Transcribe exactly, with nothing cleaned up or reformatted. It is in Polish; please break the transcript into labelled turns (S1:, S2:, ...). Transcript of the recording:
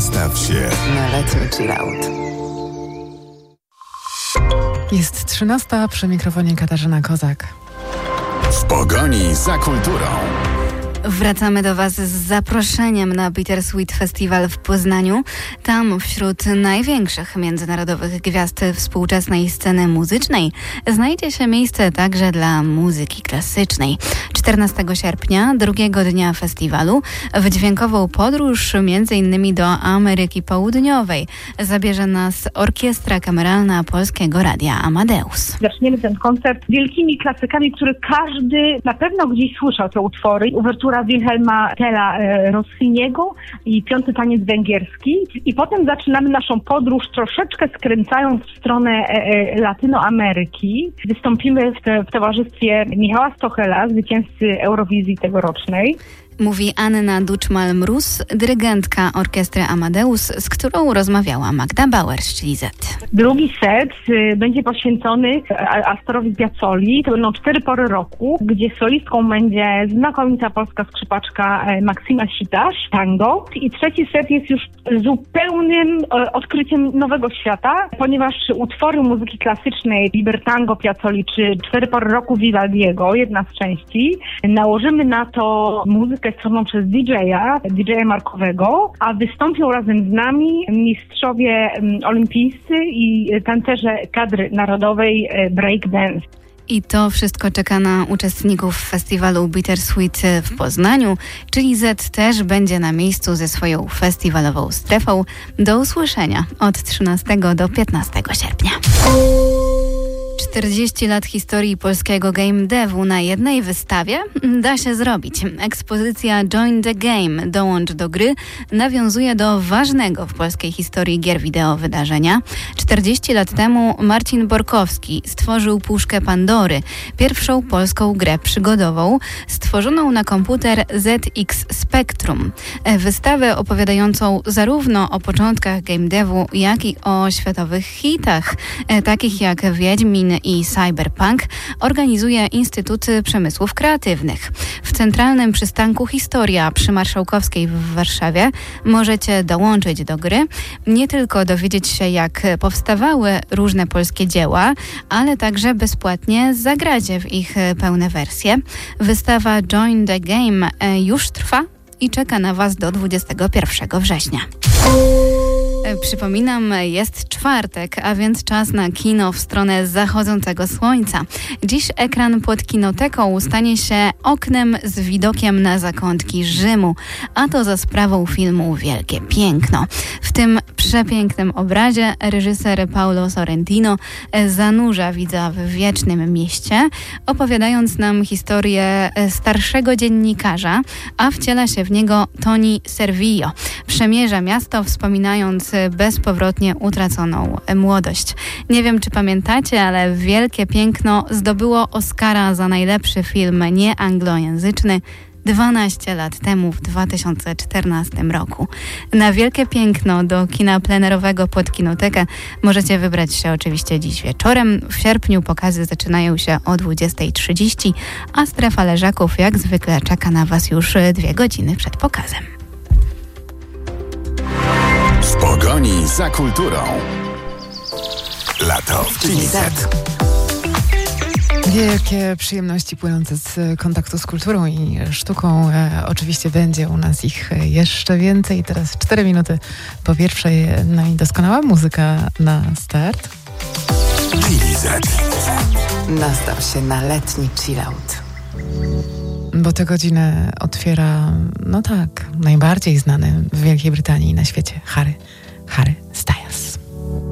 S1: Nastaw się
S2: na letni chillout.
S3: Jest trzynasta, przy mikrofonie Katarzyna Kozak.
S1: W pogoni za kulturą.
S4: Wracamy do Was z zaproszeniem na Bittersweet Festival w Poznaniu. Tam wśród największych międzynarodowych gwiazd współczesnej sceny muzycznej znajdzie się miejsce także dla muzyki klasycznej. czternastego sierpnia, drugiego dnia festiwalu, w dźwiękową podróż między innymi do Ameryki Południowej zabierze nas Orkiestra Kameralna Polskiego Radia Amadeus.
S5: Zaczniemy ten koncert wielkimi klasykami, które każdy na pewno gdzieś słyszał te utwory. Uwertura Wilhelma Tella e, Rossiniego i Piąty taniec węgierski. I potem zaczynamy naszą podróż troszeczkę skręcając w stronę e, e, Latynoameryki. Wystąpimy w, te, w towarzystwie Michała Stochela, zwycięzcy Eurowizji tegorocznej.
S4: Mówi Anna Duczmal-Mróz, dyrygentka Orkiestry Amadeus, z którą rozmawiała Magda Bauer z Chili Z.
S5: Drugi set y, będzie poświęcony Astorowi Piazzoli. To będą cztery pory roku, gdzie solistką będzie znakomita polska skrzypaczka y, Maksima Sitasz, tango. I trzeci set jest już zupełnym y, odkryciem nowego świata, ponieważ utwory muzyki klasycznej Libertango Piazzoli czy cztery pory roku Vivaldiego, jedna z części, nałożymy na to muzykę stworzoną przez didżeja, didżeja markowego, a wystąpią razem z nami mistrzowie um, olimpijscy i tancerze kadry narodowej breakdance.
S4: I to wszystko czeka na uczestników festiwalu Bittersweet w Poznaniu. Chili Z też będzie na miejscu ze swoją festiwalową strefą. Do usłyszenia od trzynastego do piętnastego sierpnia. czterdzieści lat historii polskiego game devu na jednej wystawie da się zrobić. Ekspozycja Join the Game, dołącz do gry, nawiązuje do ważnego w polskiej historii gier wideo wydarzenia. czterdzieści lat temu Marcin Borkowski stworzył Puszkę Pandory, pierwszą polską grę przygodową, stworzoną na komputer Z X Spectrum. Wystawę opowiadającą zarówno o początkach game devu, jak i o światowych hitach, takich jak Wiedźmin i Cyberpunk, organizuje Instytut Przemysłów Kreatywnych. W centralnym przystanku Historia przy Marszałkowskiej w Warszawie możecie dołączyć do gry, nie tylko dowiedzieć się, jak powstawały różne polskie dzieła, ale także bezpłatnie zagracie w ich pełne wersje. Wystawa Join the Game już trwa i czeka na Was do dwudziestego pierwszego września. Przypominam, jest czwartek, a więc czas na kino w stronę zachodzącego słońca. Dziś ekran pod kinoteką stanie się oknem z widokiem na zakątki Rzymu, a to za sprawą filmu Wielkie Piękno. W tym przepięknym obrazie reżyser Paolo Sorrentino zanurza widza w wiecznym mieście, opowiadając nam historię starszego dziennikarza, a wciela się w niego Tony Servillo. Przemierza miasto, wspominając bezpowrotnie utraconą młodość. Nie wiem, czy pamiętacie, ale Wielkie Piękno zdobyło Oscara za najlepszy film nieanglojęzyczny dwanaście lat temu, w dwa tysiące czternastym roku. Na Wielkie Piękno do kina plenerowego pod Kinotekę możecie wybrać się oczywiście dziś wieczorem. W sierpniu pokazy zaczynają się o dwudziesta trzydzieści, a strefa leżaków jak zwykle czeka na Was już dwie godziny przed pokazem.
S1: W pogoni za kulturą. Lato w Chili Z.
S3: Wielkie przyjemności płynące z kontaktu z kulturą i sztuką. E, oczywiście będzie u nas ich jeszcze więcej. Teraz cztery minuty po pierwszej, no i doskonała muzyka na start.
S1: Chili Z.
S2: Nastaw się na letni chillout.
S3: Bo tę godzinę otwiera, no tak, najbardziej znany w Wielkiej Brytanii i na świecie Harry, Harry Styles.